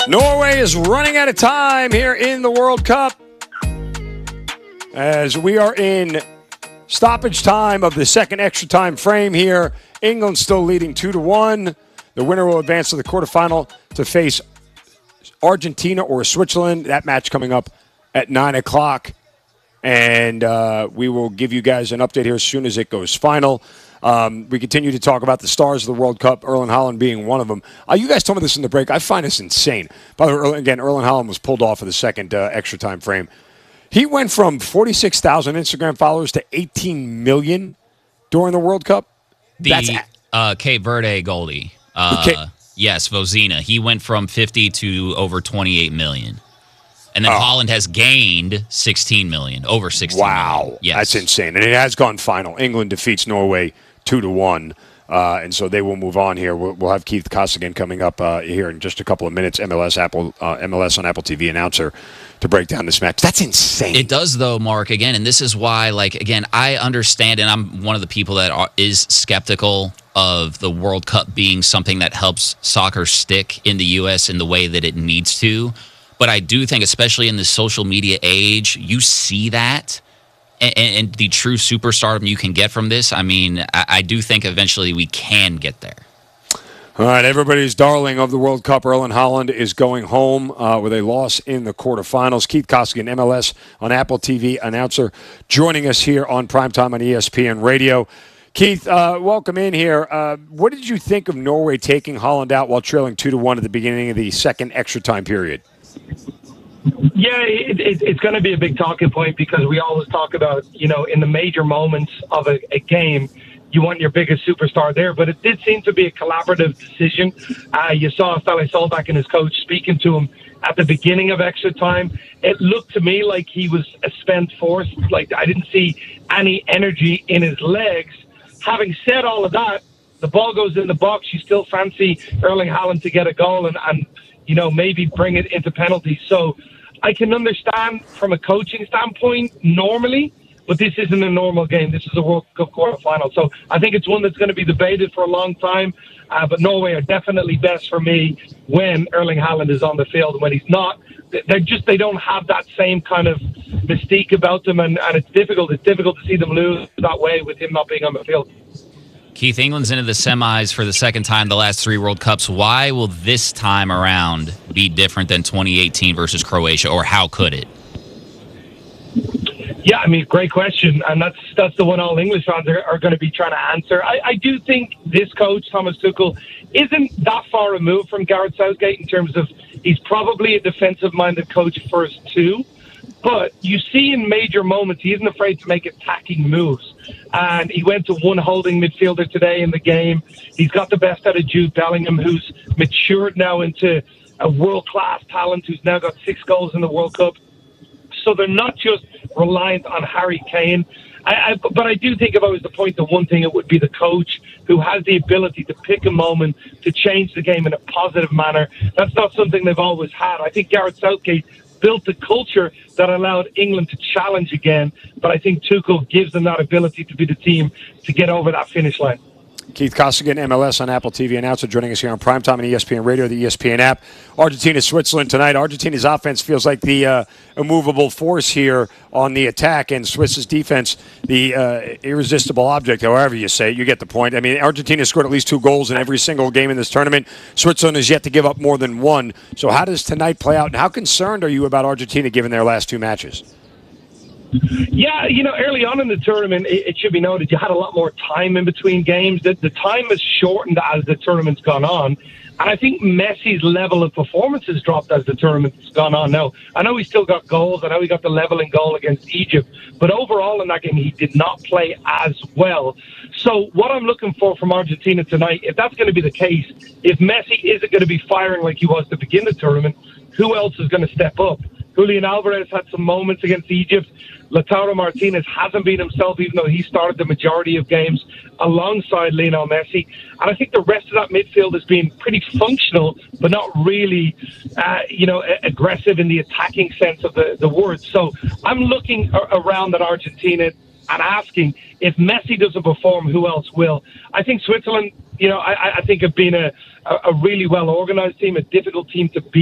Norway is running out of time here in the World Cup as we are in stoppage time of the second extra time frame here. England still leading 2-1. The winner will advance to the quarterfinal to face Argentina or Switzerland. That match coming up at 9 o'clock. And we will give you guys an update here as soon as it goes final. We continue to talk about the stars of the World Cup, Erling Haaland being one of them. You guys told me this in the break. I find this insane. By the way, again, Erling Haaland was pulled off of the second extra time frame. He went from 46,000 Instagram followers to 18 million during the World Cup. That's Cape Verde goalie. Yes, Vozina. He went from 50 to over 28 million. And then Haaland has gained 16 million, over 16 million. Wow. Yes. That's insane. And it has gone final. England defeats Norway 2-1. And so they will move on here. We'll have Keith Costigan coming up here in just a couple of minutes, MLS on Apple TV announcer, to break down this match. That's insane. It does, though, Mark, again, and this is why, I understand, and I'm one of the people that is skeptical of the World Cup being something that helps soccer stick in the U.S. in the way that it needs to. But I do think, especially in the social media age, you see that. And the true superstardom you can get from this, I do think eventually we can get there. All right, everybody's darling of the World Cup, Erling Haaland, is going home with a loss in the quarterfinals. Keith Costigan, MLS on Apple TV announcer, joining us here on Primetime on ESPN Radio. Keith, welcome in here. What did you think of Norway taking Haaland out while trailing 2-1 at the beginning of the second extra time period? Yeah, it's going to be a big talking point because we always talk about, in the major moments of a game, you want your biggest superstar there. But it did seem to be a collaborative decision. You saw Ståle Solbakken and his coach speaking to him at the beginning of extra time. It looked to me like he was a spent force. Like I didn't see any energy in his legs. Having said all of that, the ball goes in the box. You still fancy Erling Haaland to get a goal and maybe bring it into penalties. So I can understand from a coaching standpoint normally, but this isn't a normal game. This is a World Cup quarterfinal. So I think it's one that's going to be debated for a long time. But Norway are definitely best for me when Erling Haaland is on the field. When he's not, they don't have that same kind of mystique about them. And it's difficult. It's difficult to see them lose that way with him not being on the field. Keith, England's into the semis for the second time the last three World Cups. Why will this time around be different than 2018 versus Croatia, or how could it? Yeah, great question, and that's the one all English fans are going to be trying to answer. I do think this coach, Thomas Tuchel, isn't that far removed from Gareth Southgate in terms of he's probably a defensive-minded coach first too. But you see in major moments, he isn't afraid to make attacking moves. And he went to one holding midfielder today in the game. He's got the best out of Jude Bellingham, who's matured now into a world-class talent, who's now got 6 goals in the World Cup. So they're not just reliant on Harry Kane. But I do think if I was to point to one thing, it would be the coach who has the ability to pick a moment to change the game in a positive manner. That's not something they've always had. I think Gareth Southgate built a culture that allowed England to challenge again, but I think Tuchel gives them that ability to be the team to get over that finish line. Keith Costigan, MLS on Apple TV announcer, joining us here on Primetime and ESPN Radio, the ESPN app. Argentina, Switzerland tonight. Argentina's offense feels like the immovable force here on the attack, and Switz's defense, the irresistible object, however you say it. You get the point. Argentina scored at least 2 goals in every single game in this tournament. Switzerland has yet to give up more than 1. So how does tonight play out, and how concerned are you about Argentina given their last 2 matches? Yeah, early on in the tournament, it should be noted you had a lot more time in between games. The time has shortened as the tournament's gone on. And I think Messi's level of performance has dropped as the tournament's gone on. Now, I know he still got goals. I know he got the leveling goal against Egypt. But overall in that game, he did not play as well. So what I'm looking for from Argentina tonight, if that's going to be the case, if Messi isn't going to be firing like he was to begin the tournament, who else is going to step up? Julian Alvarez had some moments against Egypt. Lautaro Martinez hasn't been himself, even though he started the majority of games alongside Lionel Messi. And I think the rest of that midfield has been pretty functional, but not really, aggressive in the attacking sense of the word. So I'm looking around at Argentina and asking, if Messi doesn't perform, who else will? I think Switzerland, I think have been a really well-organized team, a difficult team to beat.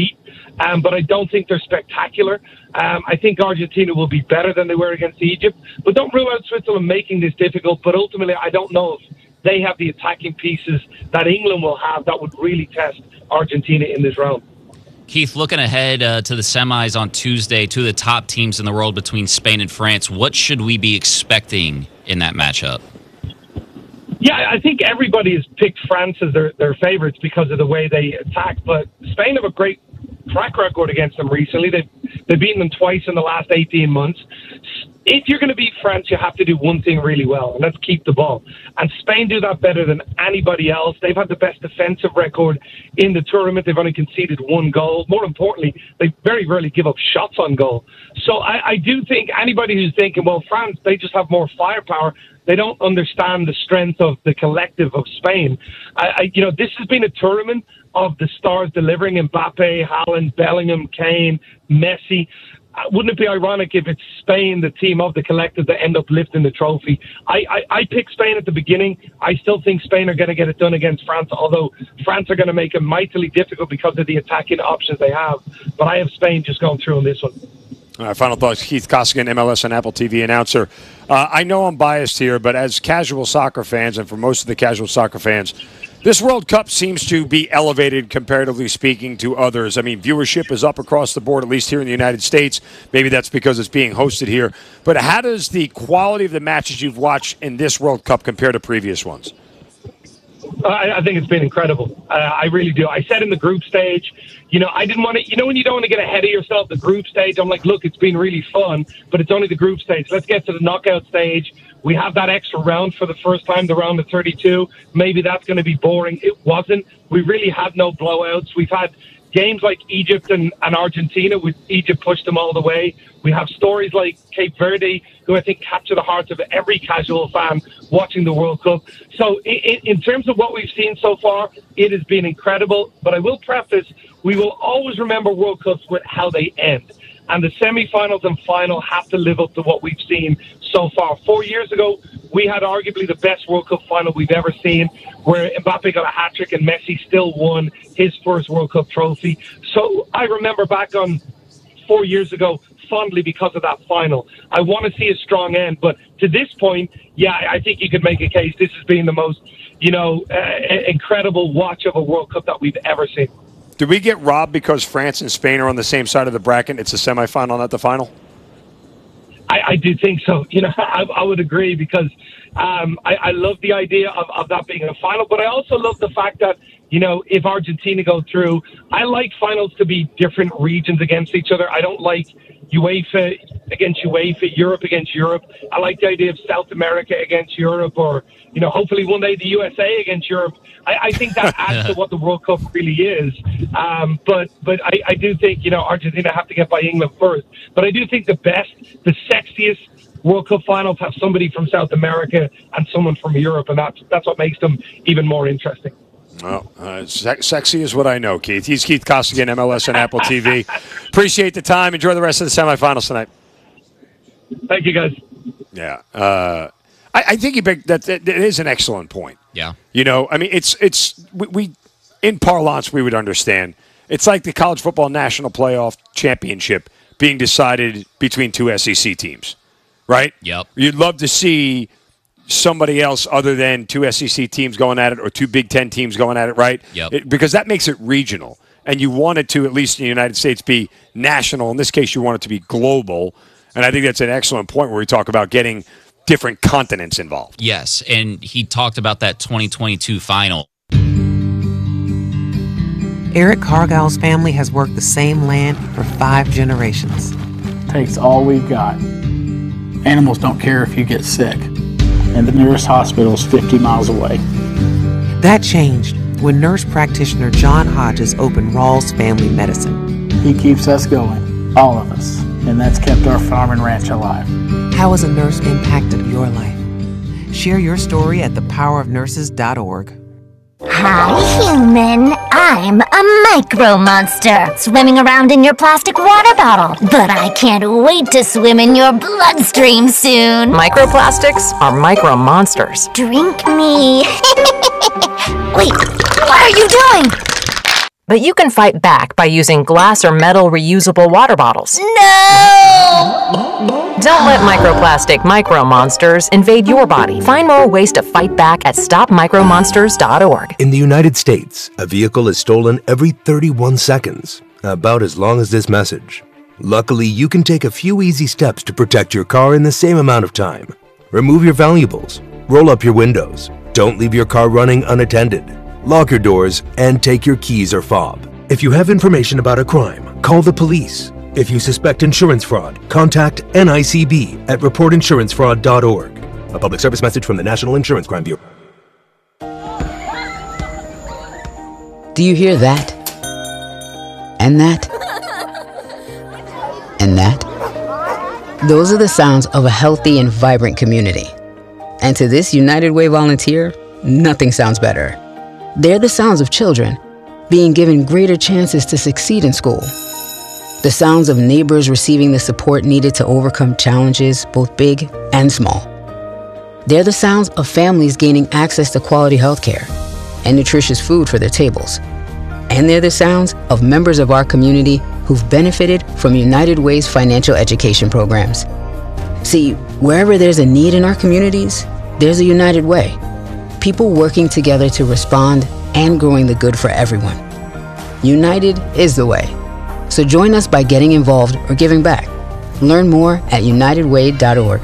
but I don't think they're spectacular. I think Argentina will be better than they were against Egypt, but don't rule out Switzerland making this difficult. But ultimately, I don't know if they have the attacking pieces that England will have that would really test Argentina in this round. Keith, looking ahead to the semis on Tuesday, two of the top teams in the world between Spain and France, what should we be expecting in that matchup? Yeah, I think everybody has picked France as their favorites because of the way they attack, but Spain have a great track record against them recently. They've beaten them twice in the last 18 months. If you're going to beat France, you have to do one thing really well, and that's keep the ball. And Spain do that better than anybody else. They've had the best defensive record in the tournament. They've only conceded one goal. More importantly, they very rarely give up shots on goal. So I do think anybody who's thinking, well, France, they just have more firepower, they don't understand the strength of the collective of Spain. This has been a tournament of the stars delivering: Mbappe, Haaland, Bellingham, Kane, Messi. Wouldn't it be ironic if it's Spain, the team of the collective, that end up lifting the trophy? I picked Spain at the beginning. I still think Spain are going to get it done against France, although France are going to make it mightily difficult because of the attacking options they have. But I have Spain just going through on this one. All right, final thoughts. Keith Costigan, MLS and Apple TV announcer. I know I'm biased here, but as casual soccer fans, and for most of the casual soccer fans, this World Cup seems to be elevated, comparatively speaking, to others. I mean, viewership is up across the board, at least here in the United States. Maybe that's because it's being hosted here. But how does the quality of the matches you've watched in this World Cup compare to previous ones? I think it's been incredible. I really do. I said in the group stage, I didn't want to, when you don't want to get ahead of yourself, the group stage, I'm like, look, it's been really fun, but it's only the group stage. Let's get to the knockout stage. We have that extra round for the first time, the round of 32. Maybe that's going to be boring. It wasn't. We really had no blowouts. We've had games like Egypt and Argentina, with Egypt pushed them all the way. We have stories like Cape Verde, who I think capture the hearts of every casual fan watching the World Cup. So in terms of what we've seen so far, it has been incredible. But I will preface, we will always remember World Cups with how they end. And the semifinals and final have to live up to what we've seen so far. 4 years ago, we had arguably the best World Cup final we've ever seen, where Mbappe got a hat-trick and Messi still won his first World Cup trophy. So I remember back on 4 years ago fondly because of that final. I want to see a strong end, but to this point, yeah, I think you could make a case this has been the most, incredible watch of a World Cup that we've ever seen. Did we get robbed because France and Spain are on the same side of the bracket? It's a semifinal, not the final? I do think so. I would agree because I love the idea of that being a final, but I also love the fact that, if Argentina go through, I like finals to be different regions against each other. I don't like UEFA against UEFA, Europe against Europe. I like the idea of South America against Europe, or, hopefully one day the USA against Europe. I think that adds to what the World Cup really is. But I do think, Argentina have to get by England first. But I do think the sexiest World Cup finals have somebody from South America and someone from Europe, and that's what makes them even more interesting. Well, sexy is what I know, Keith. He's Keith Costigan, MLS and Apple TV. Appreciate the time. Enjoy the rest of the semifinals tonight. Thank you, guys. Yeah. I think that is an excellent point. Yeah. We in parlance, we would understand. It's like the college football national playoff championship being decided between two SEC teams, right? Yep. You'd love to see somebody else other than two SEC teams going at it or two Big Ten teams going at it, right? Yep. Because that makes it regional. And you want it to, at least in the United States, be national. In this case, you want it to be global. And I think that's an excellent point where we talk about getting different continents involved. Yes, and he talked about that 2022 final. Eric Cargill's family has worked the same land for 5 generations. Takes all we've got. Animals don't care if you get sick, and the nearest hospital is 50 miles away. That changed when nurse practitioner John Hodges opened Rawls Family Medicine. He keeps us going, all of us, and that's kept our farm and ranch alive. How has a nurse impacted your life? Share your story at thepowerofnurses.org. Hi, human. I'm a micro monster, swimming around in your plastic water bottle. But I can't wait to swim in your bloodstream soon. Microplastics are micro monsters. Drink me. Wait, what are you doing? But you can fight back by using glass or metal reusable water bottles. No! Don't let microplastic micro-monsters invade your body. Find more ways to fight back at stopmicromonsters.org. In the United States, a vehicle is stolen every 31 seconds, about as long as this message. Luckily, you can take a few easy steps to protect your car in the same amount of time. Remove your valuables, roll up your windows, don't leave your car running unattended, lock your doors, and take your keys or fob. If you have information about a crime, call the police. If you suspect insurance fraud, contact NICB at reportinsurancefraud.org. A public service message from the National Insurance Crime Bureau. Do you hear that? And that? And that? Those are the sounds of a healthy and vibrant community. And to this United Way volunteer, nothing sounds better. They're the sounds of children being given greater chances to succeed in school. The sounds of neighbors receiving the support needed to overcome challenges, both big and small. They're the sounds of families gaining access to quality healthcare and nutritious food for their tables. And they're the sounds of members of our community who've benefited from United Way's financial education programs. See, wherever there's a need in our communities, there's a United Way. People working together to respond and growing the good for everyone. United is the way. So join us by getting involved or giving back. Learn more at unitedway.org.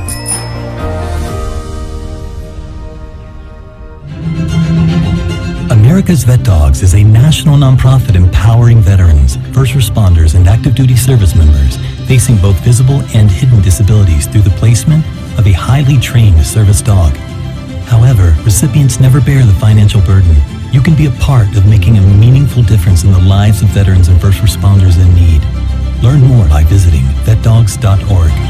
America's Vet Dogs is a national nonprofit empowering veterans, first responders, and active duty service members facing both visible and hidden disabilities through the placement of a highly trained service dog. However, recipients never bear the financial burden. You can be a part of making a meaningful difference in the lives of veterans and first responders in need. Learn more by visiting vetdogs.org.